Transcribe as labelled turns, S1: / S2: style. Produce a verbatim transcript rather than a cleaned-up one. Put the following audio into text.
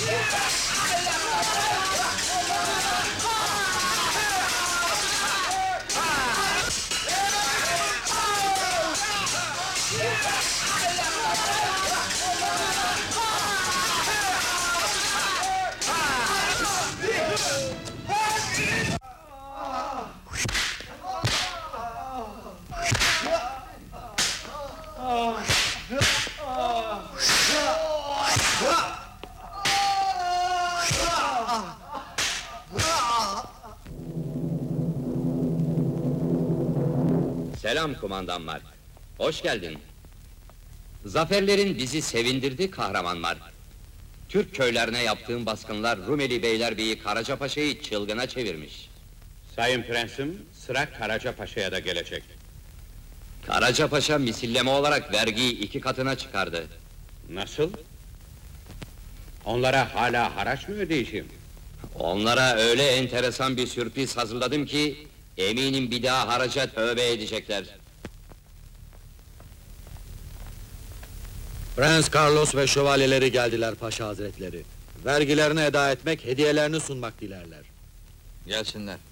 S1: Selam kumandan Mark. Hoş geldin. Zaferlerin bizi sevindirdi kahraman Mark. Türk köylerine yaptığın baskınlar Rumeli Beylerbeyi Karacapaşa'yı çılgına çevirmiş.
S2: Sayın Prensim, sıra Karacapaşa'ya da gelecek.
S1: Karacapaşa misilleme olarak vergiyi iki katına çıkardı.
S2: Nasıl? Onlara hala haraç mı ödeyeceğim?
S1: Onlara öyle enteresan bir sürpriz hazırladım ki eminim bir daha haraca tövbe edecekler.
S3: Prens Carlos ve şövalyeleri geldiler Paşa Hazretleri. Vergilerini eda etmek, hediyelerini sunmak dilerler.
S4: Gelsinler.